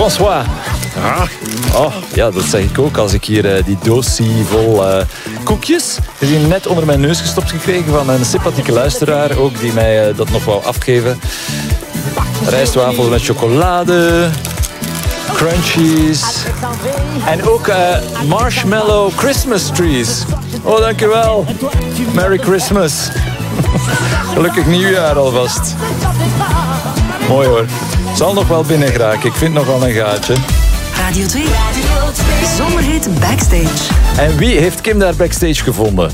François. Oh, ja, dat zeg ik ook als ik hier die doos zie vol koekjes. Die zijn net onder mijn neus gestopt gekregen van een sympathieke luisteraar. Ook die mij dat nog wou afgeven. Rijstwafels met chocolade. Crunchies. En ook marshmallow Christmas trees. Oh, dankjewel. Merry Christmas. Gelukkig nieuwjaar alvast. Mooi hoor. Zal nog wel binnen geraken. Ik vind nog wel een gaatje. Radio 2. Zomerhit Backstage. En wie heeft Kim daar backstage gevonden?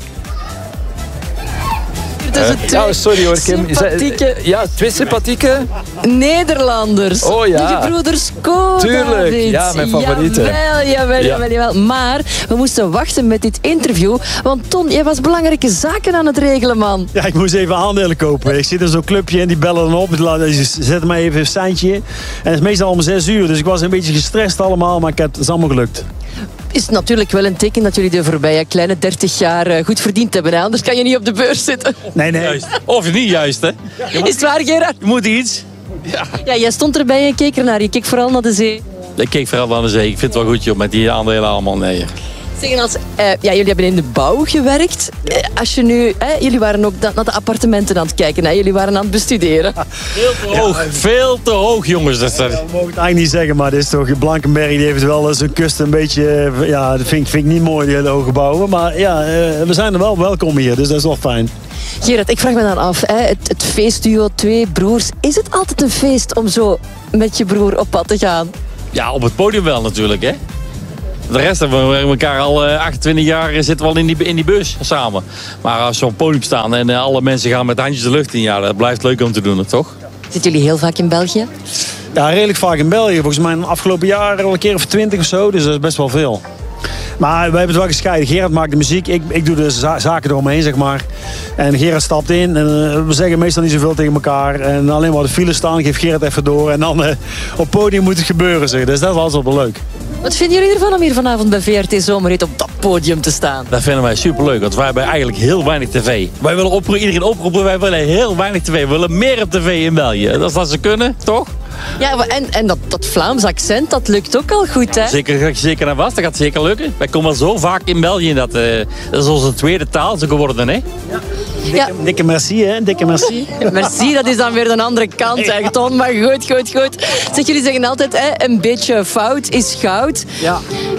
Sorry hoor, Kim. Ja, twee sympathieke Nederlanders. Oh ja. De gebroeders Kool. Tuurlijk, David. ja, mijn favorieten. Jawel. Maar we moesten wachten met dit interview. Want Ton, jij was belangrijke zaken aan het regelen, man. Ja, ik moest even aandelen kopen. Ik zit in zo'n clubje en die bellen dan op. Ze zetten mij even een seintje. En het is meestal om 6 uur. Dus ik was een beetje gestrest allemaal. Maar het is allemaal gelukt. Is natuurlijk wel een teken dat jullie de voorbije kleine 30 jaar goed verdiend hebben. Hè? Anders kan je niet op de beurs zitten. Nee. Juist. Of niet juist, hè? Is het waar, Gerard? Je moet iets. Ja, jij stond erbij en keek ernaar. Je keek vooral naar de zee. Ik keek vooral naar de zee. Ik vind het wel goed, joh, met die aandelen allemaal. Nee. Zeggen als, jullie hebben in de bouw gewerkt. Als je nu, jullie waren ook naar de appartementen aan het kijken. Hè? Jullie waren aan het bestuderen. Veel te hoog, jongens. Dat We mogen het eigenlijk niet zeggen, maar dit is toch Blankenberg. Die heeft wel zijn kust een beetje... Ja, dat vind ik niet mooi, die hele hoge bouwen. Maar ja, we zijn er wel welkom hier, dus dat is wel fijn. Gerard, ik vraag me dan af. Het feestduo, 2 broers. Is het altijd een feest om zo met je broer op pad te gaan? Ja, op het podium wel natuurlijk, hè. De rest hebben we elkaar al 28 jaar zitten we al in die bus samen. Maar als we op het podium staan en alle mensen gaan met handjes de lucht in, ja, dat blijft leuk om te doen, toch? Zitten jullie heel vaak in België? Ja, redelijk vaak in België. Volgens mij de afgelopen jaren al een keer of 20 of zo. Dus dat is best wel veel. Maar we hebben het wel gescheiden. Gerard maakt de muziek. Ik doe de zaken eromheen, zeg maar. En Gerard stapt in. En we zeggen meestal niet zoveel tegen elkaar. En alleen maar de file staan, geeft Gerard even door. En dan op het podium moet het gebeuren, zeg. Dus dat is altijd wel leuk. Wat vinden jullie ervan om hier vanavond bij VRT Zomerhit op dat podium te staan? Dat vinden wij superleuk, want wij hebben eigenlijk heel weinig tv. Wij willen iedereen oproepen, wij willen heel weinig tv. We willen meer op tv in België. Dat ze kunnen, toch? Ja, en dat Vlaams accent, dat lukt ook al goed, hè? Zeker en vast, dat gaat zeker lukken. Wij komen al zo vaak in België, dat is onze tweede taal zo geworden, hè? Ja. Dikke merci, hè? Dikke merci. Merci, dat is dan weer de andere kant, hè, Ton. Maar goed. Zeg, jullie zeggen altijd, een beetje fout is goud. Ja.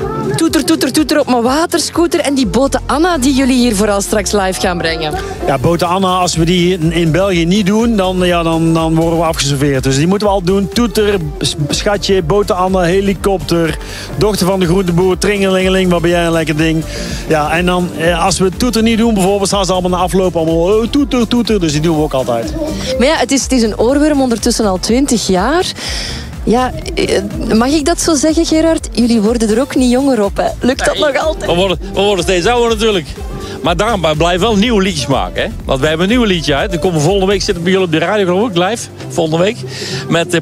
Toeter op mijn waterscooter. En die bote Anna die jullie hier vooral straks live gaan brengen. Ja, bote Anna, als we die in België niet doen, dan worden we afgeserveerd. Dus die moeten we al doen. Toeter, schatje, bote Anna, helikopter, dochter van de groenteboer, tringelingeling, wat ben jij een lekker ding. Ja, en dan, als we toeter niet doen, bijvoorbeeld, staan ze allemaal na afloop allemaal toeter. Dus die doen we ook altijd. Maar ja, het is een oorworm ondertussen al 20 jaar. Ja, mag ik dat zo zeggen, Gerard? Jullie worden er ook niet jonger op, hè? Lukt dat nog altijd? We worden steeds ouder natuurlijk. Maar daarom blijven wel nieuwe liedjes maken, hè? Want wij hebben een nieuw liedje uit. Dan komen we volgende week zitten bij jullie op de radio ook live. Volgende week. Met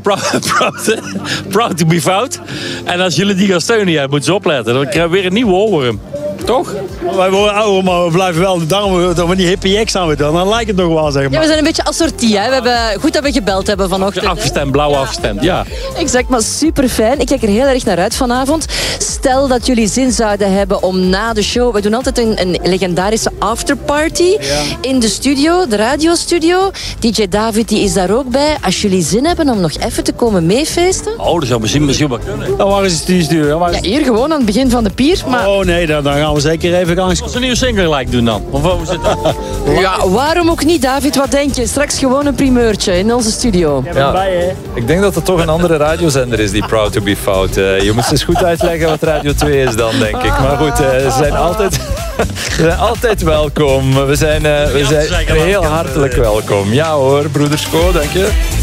Proud to be Fout. En als jullie die gaan steunen, moeten ze opletten. Dan krijgen we weer een nieuwe oorworm. Toch? Wij worden ouder, maar we blijven wel. Daarom dat we die hippie X aan doen. Dan lijkt het nog wel, zeg maar. Ja, we zijn een beetje assortie, hè? We hebben goed dat we gebeld hebben vanochtend. Afgestemd, blauw afgestemd, ja. Exact, maar super fijn. Ik kijk er heel erg naar uit vanavond. Stel dat jullie zin zouden hebben om na de show... We doen altijd een legendarische afterparty in de studio, de radiostudio. DJ David die is daar ook bij. Als jullie zin hebben om nog even te komen meefeesten... Oh, dat zou misschien wel kunnen. Dan waar is die studio? Ja, hier gewoon aan het begin van de pier. Maar... Oh nee, dan gaan we zeker even langs. Als we een nieuwe single like doen dan. Of hoe zit dat? Ja, waarom ook niet, David? Wat denk je? Straks gewoon een primeurtje in onze studio. Ja, ik denk dat het toch een andere radiozender is, die Proud to be Fout. Je moet eens goed uitleggen wat Radio 2 is dan, denk ik. Maar goed, ze zijn altijd welkom. We zijn heel hartelijk welkom. Ja hoor, broeders Co, dank je.